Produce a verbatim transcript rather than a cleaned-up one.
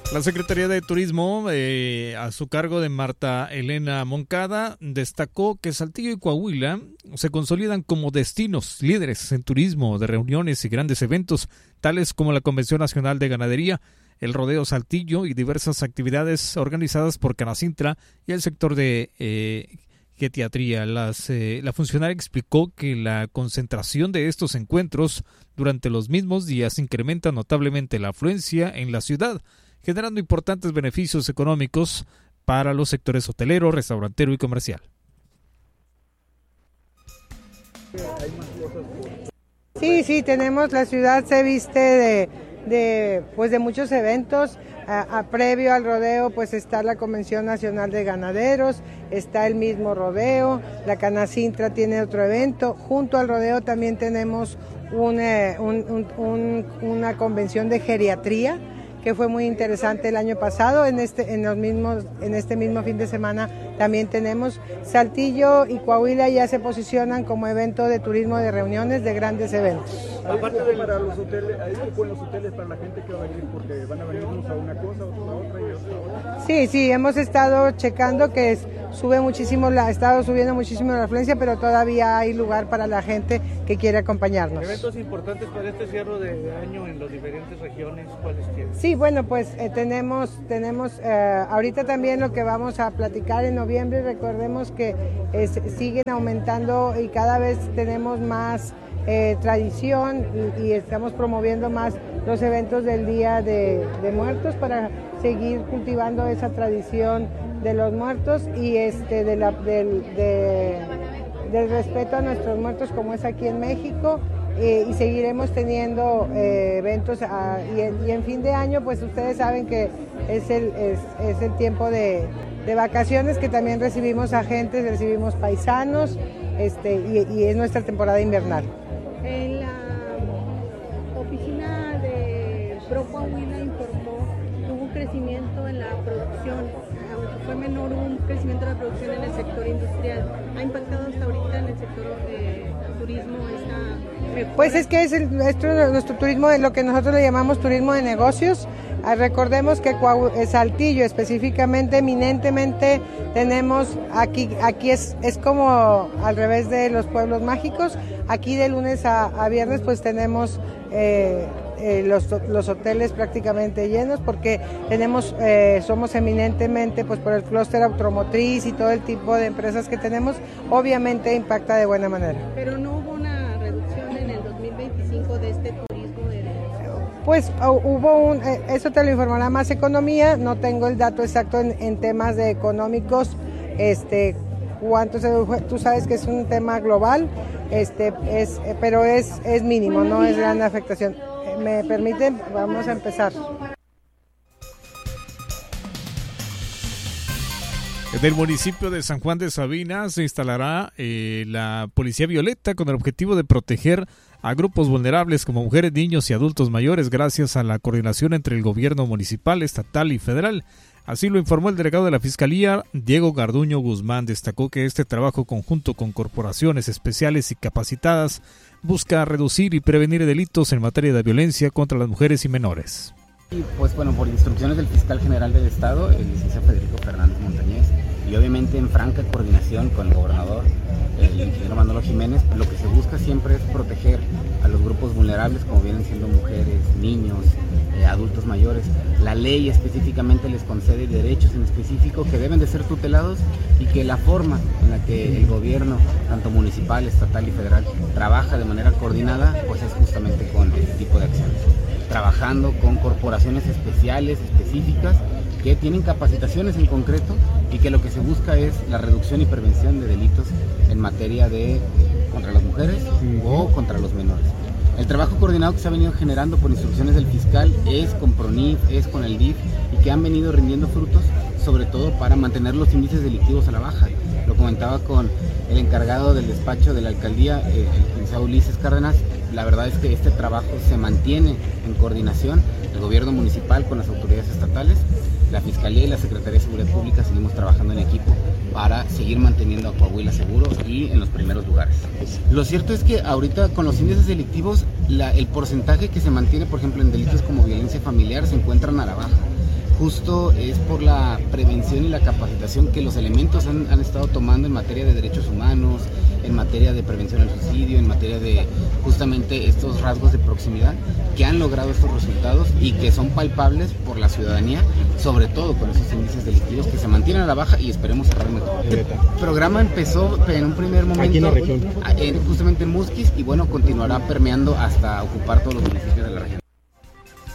La Secretaría de Turismo, eh, a su cargo de Marta Elena Moncada, destacó que Saltillo y Coahuila se consolidan como destinos líderes en turismo de reuniones y grandes eventos, tales como la Convención Nacional de Ganadería, el Rodeo Saltillo y diversas actividades organizadas por Canacintra y el sector de eh, Geriatría. Las, eh, la funcionaria explicó que la concentración de estos encuentros durante los mismos días incrementa notablemente la afluencia en la ciudad, generando importantes beneficios económicos para los sectores hotelero, restaurantero y comercial. Sí, sí, tenemos, la ciudad se viste de, de, pues de muchos eventos. A, a previo al rodeo pues está la Convención Nacional de Ganaderos, está el mismo rodeo, la Canacintra tiene otro evento, junto al rodeo también tenemos un, eh, un, un, un, una convención de geriatría, que fue muy interesante el año pasado. En este, en los mismos, en este mismo fin de semana también tenemos. Saltillo y Coahuila ya se posicionan como evento de turismo de reuniones, de grandes eventos. Aparte de para los hoteles, ¿hay cupo en los hoteles para la gente que va a venir? Porque van a venir unos a una cosa, otros a otra y otros a otra. Sí, sí, hemos estado checando que es, sube muchísimo, la, ha estado subiendo muchísimo la afluencia, pero todavía hay lugar para la gente que quiere acompañarnos. ¿Eventos importantes para este cierre de año en las diferentes regiones? ¿Cuáles tienen? Sí, bueno, pues eh, tenemos, tenemos eh, ahorita también lo que vamos a platicar en noviembre. Recordemos que eh, siguen aumentando y cada vez tenemos más eh, tradición y, y estamos promoviendo más los eventos del Día de, de Muertos para seguir cultivando esa tradición de los muertos y este de la, del, de, del respeto a nuestros muertos como es aquí en México. Eh, y seguiremos teniendo eh, eventos a, y, en, y en fin de año pues ustedes saben que es el, es, es el tiempo de, de vacaciones, que también recibimos agentes, recibimos paisanos este, y, y es nuestra temporada invernal. En la oficina de Pro Coahuila informó que hubo un crecimiento en la producción, aunque fue menor, hubo un crecimiento de la producción en el sector industrial. ¿Ha impactado hasta ahorita en el sector de turismo esta mejora? Pues es que es el, nuestro, nuestro turismo, lo que nosotros le llamamos turismo de negocios. Recordemos que Saltillo específicamente, eminentemente, tenemos aquí, aquí es, es como al revés de los pueblos mágicos. Aquí de lunes a, a viernes pues tenemos eh, eh, los, los hoteles prácticamente llenos porque tenemos, eh, somos eminentemente pues por el clúster automotriz y todo el tipo de empresas que tenemos, obviamente impacta de buena manera. Pero no hubo una reducción en el dos mil veinticinco de este turismo de Pues hubo un, eso te lo informará Más Economía, no tengo el dato exacto en, en temas de económicos, este, cuánto se, tú sabes que es un tema global, este, es, pero es, es mínimo, no es gran afectación. ¿Me permiten? Vamos a empezar. En el municipio de San Juan de Sabinas se instalará eh, la Policía Violeta con el objetivo de proteger a grupos vulnerables como mujeres, niños y adultos mayores gracias a la coordinación entre el gobierno municipal, estatal y federal. Así lo informó el delegado de la Fiscalía, Diego Garduño Guzmán. Destacó que este trabajo conjunto con corporaciones especiales y capacitadas busca reducir y prevenir delitos en materia de violencia contra las mujeres y menores. Y pues bueno, por instrucciones del fiscal general del estado, el licenciado Federico Fernández Montañez, y obviamente en franca coordinación con el gobernador, el ingeniero Manolo Jiménez, lo que se busca siempre es proteger a los grupos vulnerables, como vienen siendo mujeres, niños, eh, adultos mayores. La ley específicamente les concede derechos en específico que deben de ser tutelados y que la forma en la que el gobierno, tanto municipal, estatal y federal, trabaja de manera coordinada, pues es justamente con este tipo de acciones. Trabajando con corporaciones especiales, específicas, que tienen capacitaciones en concreto y que lo que se busca es la reducción y prevención de delitos en materia de contra las mujeres o contra los menores. El trabajo coordinado que se ha venido generando por instrucciones del fiscal es con PRONIF, es con el D I F y que han venido rindiendo frutos, sobre todo para mantener los índices delictivos a la baja. Lo comentaba con el encargado del despacho de la alcaldía, eh, el licenciado Ulises Cárdenas. La verdad es que este trabajo se mantiene en coordinación, el gobierno municipal con las autoridades estatales, la Fiscalía y la Secretaría de Seguridad Pública seguimos trabajando en equipo para seguir manteniendo a Coahuila seguro y en los primeros lugares. Lo cierto es que ahorita con los índices delictivos, la, el porcentaje que se mantiene, por ejemplo, en delitos como violencia familiar se encuentran a la baja. justo es por la prevención y la capacitación que los elementos han, han estado tomando en materia de derechos humanos, en materia de prevención al suicidio, en materia de justamente estos rasgos de proximidad, que han logrado estos resultados y que son palpables por la ciudadanía, sobre todo con esos índices delictivos que se mantienen a la baja y esperemos cerrar mejor. Este programa empezó en un primer momento aquí en la región, justamente en Musquis, y bueno, continuará permeando hasta ocupar todos los municipios de la región.